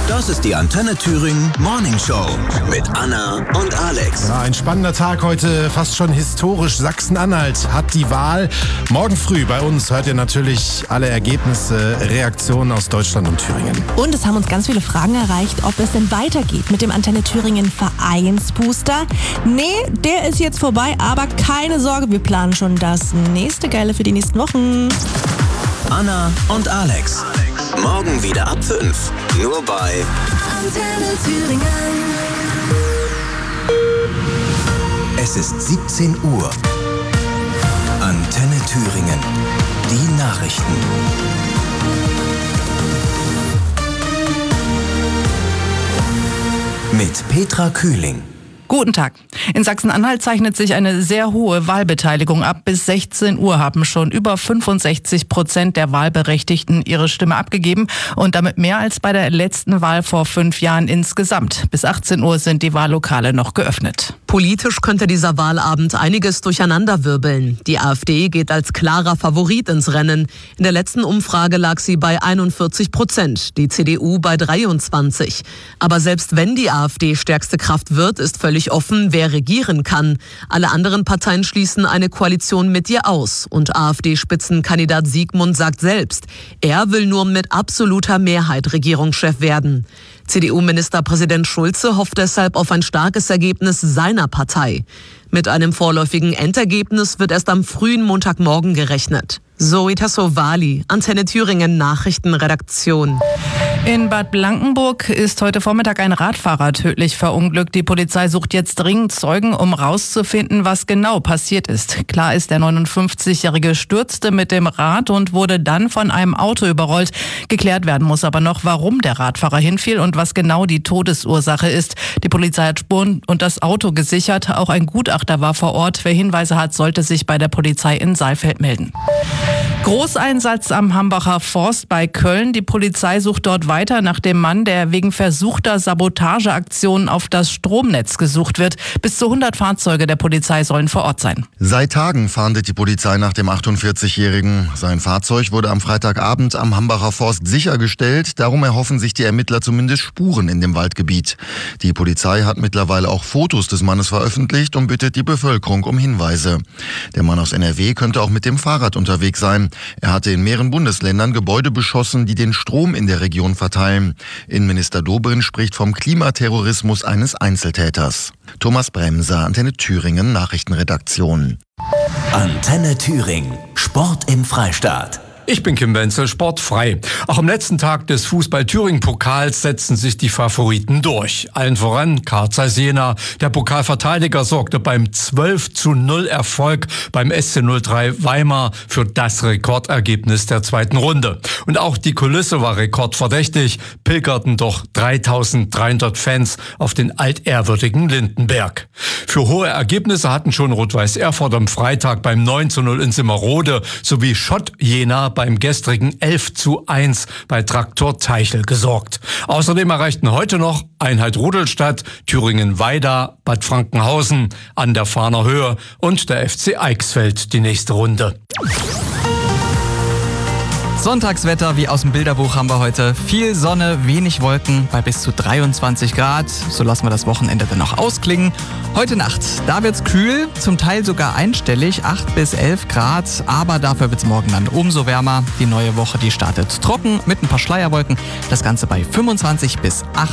Das ist die Antenne Thüringen Morning Show mit Anna und Alex. Ja, ein spannender Tag heute, fast schon historisch. Sachsen-Anhalt hat die Wahl. Morgen früh bei uns hört ihr natürlich alle Ergebnisse, Reaktionen aus Deutschland und Thüringen. Und es haben uns ganz viele Fragen erreicht, ob es denn weitergeht mit dem Antenne Thüringen Vereinsbooster. Nee, der ist jetzt vorbei, aber keine Sorge, wir planen schon das nächste Geile für die nächsten Wochen. Anna und Alex. Morgen wieder ab 5. Nur bei Antenne Thüringen. Es ist 17 Uhr. Antenne Thüringen. Die Nachrichten. Mit Petra Kühling. Guten Tag. In Sachsen-Anhalt zeichnet sich eine sehr hohe Wahlbeteiligung ab. Bis 16 Uhr haben schon über 65% der Wahlberechtigten ihre Stimme abgegeben und damit mehr als bei der letzten Wahl vor 5 Jahren insgesamt. Bis 18 Uhr sind die Wahllokale noch geöffnet. Politisch könnte dieser Wahlabend einiges durcheinanderwirbeln. Die AfD geht als klarer Favorit ins Rennen. In der letzten Umfrage lag sie bei 41%, die CDU bei 23%. Aber selbst wenn die AfD stärkste Kraft wird, ist völlig offen, wer regieren kann. Alle anderen Parteien schließen eine Koalition mit ihr aus. Und AfD-Spitzenkandidat Siegmund sagt selbst, er will nur mit absoluter Mehrheit Regierungschef werden. CDU-Ministerpräsident Schulze hofft deshalb auf ein starkes Ergebnis seiner Partei. Mit einem vorläufigen Endergebnis wird erst am frühen Montagmorgen gerechnet. Zoe Tassovali, Antenne Thüringen Nachrichtenredaktion. In Bad Blankenburg ist heute Vormittag ein Radfahrer tödlich verunglückt. Die Polizei sucht jetzt dringend Zeugen, um rauszufinden, was genau passiert ist. Klar ist, der 59-Jährige stürzte mit dem Rad und wurde dann von einem Auto überrollt. Geklärt werden muss aber noch, warum der Radfahrer hinfiel und was genau die Todesursache ist. Die Polizei hat Spuren und das Auto gesichert. Auch ein Gutachter war vor Ort. Wer Hinweise hat, sollte sich bei der Polizei in Saalfeld melden. Großeinsatz am Hambacher Forst bei Köln. Die Polizei sucht dort weiter nach dem Mann, der wegen versuchter Sabotageaktionen auf das Stromnetz gesucht wird. Bis zu 100 Fahrzeuge der Polizei sollen vor Ort sein. Seit Tagen fahndet die Polizei nach dem 48-Jährigen. Sein Fahrzeug wurde am Freitagabend am Hambacher Forst sichergestellt. Darum erhoffen sich die Ermittler zumindest Spuren in dem Waldgebiet. Die Polizei hat mittlerweile auch Fotos des Mannes veröffentlicht und bittet die Bevölkerung um Hinweise. Der Mann aus NRW könnte auch mit dem Fahrrad unterwegs sein. Er hatte in mehreren Bundesländern Gebäude beschossen, die den Strom in der Region verteilen. Innenminister Dobrindt spricht vom Klimaterrorismus eines Einzeltäters. Thomas Bremser, Antenne Thüringen, Nachrichtenredaktion. Antenne Thüringen. Sport im Freistaat. Ich bin Kim Wenzel, sportfrei. Auch am letzten Tag des Fußball-Thüringen-Pokals setzen sich die Favoriten durch. Allen voran Carl Zeiss Jena. Der Pokalverteidiger sorgte beim 12:0 Erfolg beim SC 03 Weimar für das Rekordergebnis der zweiten Runde. Und auch die Kulisse war rekordverdächtig, pilgerten doch 3.300 Fans auf den altehrwürdigen Lindenberg. Für hohe Ergebnisse hatten schon Rot-Weiß Erfurt am Freitag beim 9:0 in Simmerode sowie Schott Jena beim gestrigen 11:1 bei Traktor Teichel gesorgt. Außerdem erreichten heute noch Einheit Rudolstadt, Thüringen-Weida, Bad Frankenhausen an der Fahner Höhe und der FC Eichsfeld die nächste Runde. Sonntagswetter wie aus dem Bilderbuch haben wir heute. Viel Sonne, wenig Wolken bei bis zu 23 Grad. So lassen wir das Wochenende dann noch ausklingen. Heute Nacht, da wird's kühl, zum Teil sogar einstellig, 8 bis 11 Grad. Aber dafür wird's morgen dann umso wärmer. Die neue Woche, die startet trocken mit ein paar Schleierwolken. Das Ganze bei 25 bis 8